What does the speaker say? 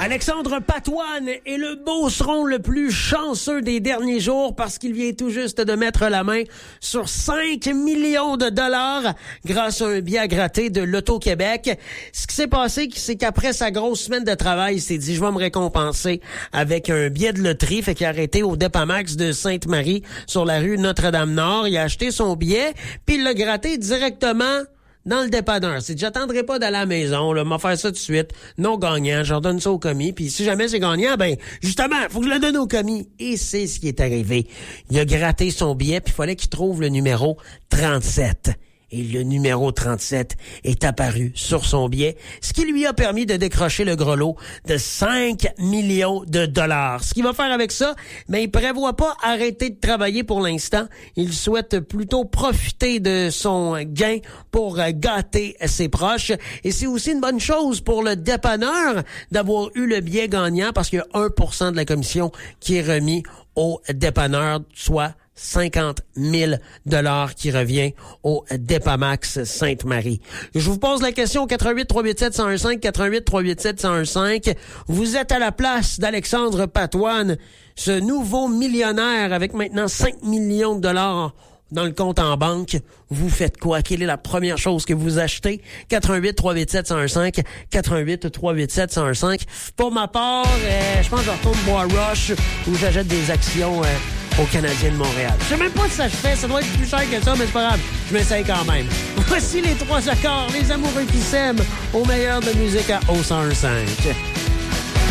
Alexandre Patoine est le beauceron le plus chanceux des derniers jours parce qu'il vient tout juste de mettre la main sur 5 millions de dollars grâce à un billet à gratter de l'Auto-Québec. Ce qui s'est passé, c'est qu'après sa grosse semaine de travail, il s'est dit, je vais me récompenser avec un billet de loterie. Fait qu'il a arrêté au Dépamax de Sainte-Marie sur la rue Notre-Dame-Nord. Il a acheté son billet, puis il l'a gratté directement dans le dépanneur. C'est, j'attendrai pas d'aller à la maison, là, m'a faire ça tout de suite. Non gagnant, je leur donne ça au commis. Puis si jamais c'est gagnant, ben, justement, faut que je le donne au commis. Et c'est ce qui est arrivé. Il a gratté son billet, puis il fallait qu'il trouve le numéro 37. Et le numéro 37 est apparu sur son billet, ce qui lui a permis de décrocher le gros lot de 5 millions de dollars. Ce qu'il va faire avec ça, mais il prévoit pas arrêter de travailler pour l'instant. Il souhaite plutôt profiter de son gain pour gâter ses proches. Et c'est aussi une bonne chose pour le dépanneur d'avoir eu le billet gagnant parce qu'il y a 1% de la commission qui est remis au dépanneur, soit 50 000 $ qui revient au Dépamax Sainte-Marie. Je vous pose la question au 88-387-1015, 88-387-1015. Vous êtes à la place d'Alexandre Patoine, ce nouveau millionnaire avec maintenant 5 millions de dollars dans le compte en banque. Vous faites quoi? Quelle est la première chose que vous achetez? 88-387-1015, 88-387-1015. Pour ma part, je pense que je retourne boire Rush où j'achète des actions au Canadien de Montréal. Je sais même pas si ça se fait, ça doit être plus cher que ça, mais c'est pas grave, je m'essaye quand même. Voici les 3 accords, les amoureux qui s'aiment, au meilleur de musique à O105.